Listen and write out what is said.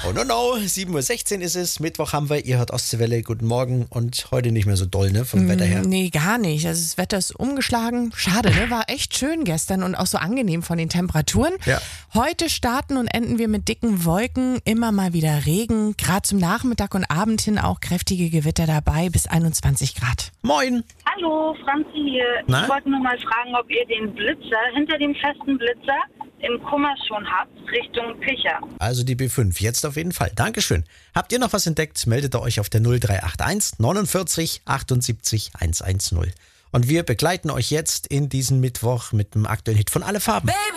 Oh no, 7:16 Uhr ist es, Mittwoch haben wir, ihr hört Ostseewelle, guten Morgen und heute nicht mehr so doll, ne, vom Wetter her. Nee, gar nicht. Also das Wetter ist umgeschlagen. Schade, ne? War echt schön gestern und auch so angenehm von den Temperaturen. Ja. Heute starten und enden wir mit dicken Wolken, immer mal wieder Regen, gerade zum Nachmittag und Abend hin auch kräftige Gewitter dabei, bis 21 Grad. Moin. Hallo, Franzi hier. Na? Ich wollte nur mal fragen, ob ihr den Blitzer hinter dem festen Blitzer im Kummer schon habt, Richtung Picha. Also die B5, jetzt auf jeden Fall. Dankeschön. Habt ihr noch was entdeckt, meldet ihr euch auf der 0381 49 78 110. Und wir begleiten euch jetzt in diesen Mittwoch mit dem aktuellen Hit von Alle Farben.